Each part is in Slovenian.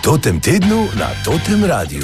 Totem tednu na Totem Radiu.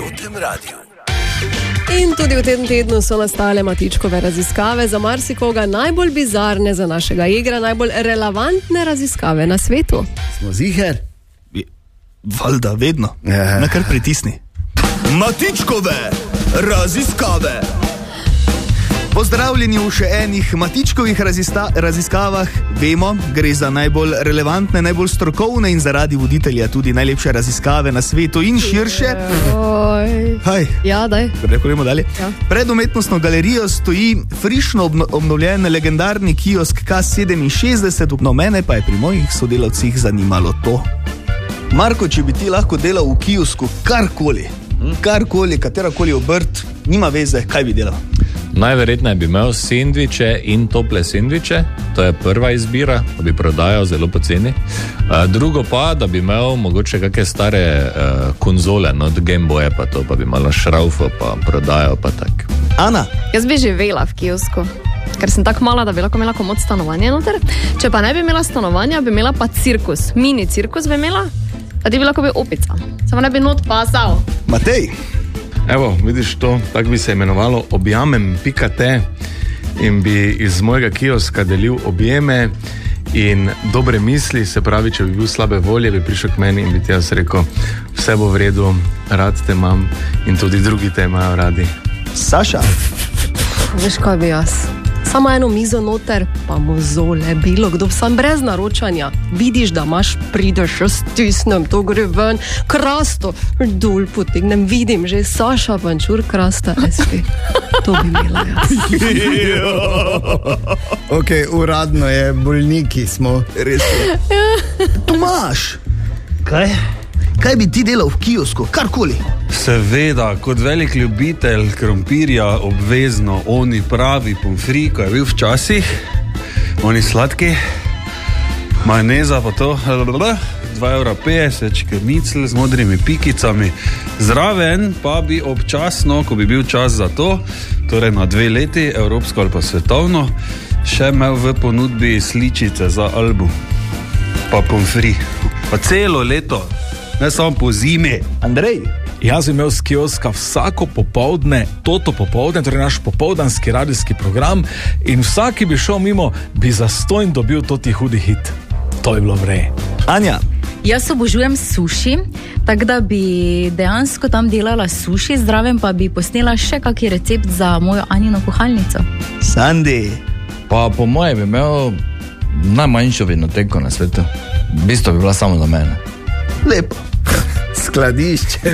In tudi v tem tednu so nastale Matičkove raziskave, za marsikoga najbolj bizarne za našega igra, najbolj relevantne raziskave na svetu. Smo ziher? Valjda, vedno. Na kar pritisni. Matičkove raziskave. Pozdravljeni v še enih Matičkovih raziskavah. Vemo, gre za najbolj relevantne, najbolj strokovne in zaradi voditelja tudi najlepše raziskave na svetu in širše. Ja, daj. Ja. Pred umetnostno galerijo stoji frišno obnovljen legendarni kiosk K67, no mene pa je pri mojih sodelavcih zanimalo to. Marko, če bi ti lahko delal v kiosku karkoli, katerakoli obrt, nima veze, kaj bi delal? Najverjetneje bi imel sendviče in tople sendviče, to je prva izbira, da bi prodajal zelo poceni. Drugo pa, da bi imel mogoče kakšne stare konzole, od Game Boya pa to, pa bi malo šraufo pa prodajal pa tak. Ana? Jaz bi živela v kiosku, ker sem tako mala, da bi lahko imela komod stanovanje noter. Če pa ne bi imela stanovanja, bi imela pa cirkus, mini cirkus bi imela, da ti bi lahko bil opica. Samo ne bi not pasal. Matej? Evo, vidiš to, tako bi se imenovalo objamem.te in bi iz mojega kioska delil objeme in dobre misli, se pravi, če bi bil slabe volje, bi prišel k meni in bi ti jaz rekel, vse bo v redu, rad te imam in tudi drugi te imajo radi. Saša? Veš, kaj bi jaz? Samo eno mizo noter, pa mozole, bilo kdo, sam brez naročanja. Vidiš, da imaš, prideš, jaz stisnem, to gre ven, krasto, dol potegnem, vidim že Saša Pančur, krasta, SP. To bi imela jaz. Ok, uradno je, bolniki smo. Res je. Tomaž! Kaj bi ti delal v kiosku? Karkoli. Seveda, kot velik ljubitelj krompirja, obvezno, oni pravi pomfri, ko je bil včasih, oni sladki, majoneza pa to, 2,50 €, škrnicl z modrimi pikicami. Zraven pa bi občasno, ko bi bil čas za to, torej na 2 leti, evropsko ali pa svetovno, še imel v ponudbi sličice za Albu. Pa pomfri. Pa celo leto. Ne samo po zimi. Andrej? Jaz bi imel z kioska vsako popoldne, toto popoldne, torej naš popoldanski radijski program in vsaki bi šel mimo, bi zastojn dobil toti hudi hit. To je bilo vrej. Anja? Jaz obožujem suši, tako da bi dejansko tam delala suši, zraven pa bi posnela še kaki recept za mojo Anino kuhalnico. Sandi? Pa po moje bi imel najmanjšo vinoteko na svetu. V bistvu bi bila samo za mene. Lepo. Skladišče.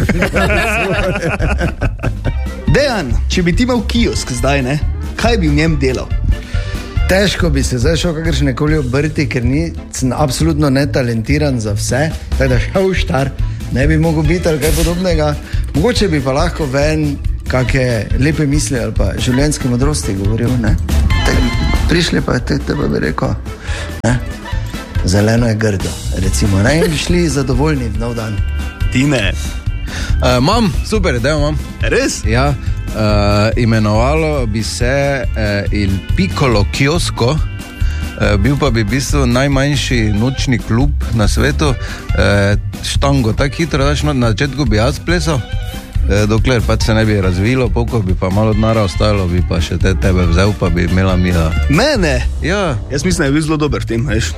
Dejan, če bi ti imel kiosk zdaj, ne? Kaj bi v njem delal? Težko bi se zdaj šel kakršne koli obrti, ker sem absolutno netalentiran za vse, tako da šel štar, ne bi mogel biti ali kaj podobnega. Mogoče bi pa lahko ven kakšne lepe misli ali pa življenjske modrosti govoril, ne? Prišli pa tebe bi rekel, ne? Zeleno je grdo, recimo, ne? In bi šli zadovoljni v nov dan. Tine? Imam, super idejo imam. Res? Ja, imenovalo bi se Il Piccolo Kiosko, bil pa bi v bistvu najmanjši nočni klub na svetu, štango tako hitro daš, na začetku bi jaz plesal, dokler pač se ne bi razvilo, poko bi pa malo denara ostalo, bi pa še tebe vzel, pa bi imela Mila. Mene? Ja. Jaz mislim, da je bil zelo dober v tem, veš.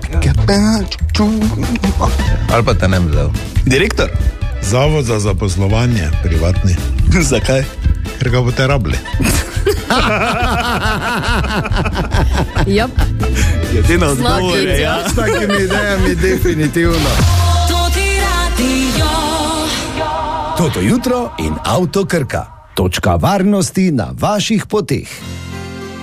Ali pa te ne bi vzel. Direktor? Zavod za zaposlovanje, privatni. Zakaj? Ker ga boste rabili. Jop. Jedina odgovore, ja. S takimi idejami definitivno. Toto jutro in Avto Krka. Točka varnosti na vaših poteh.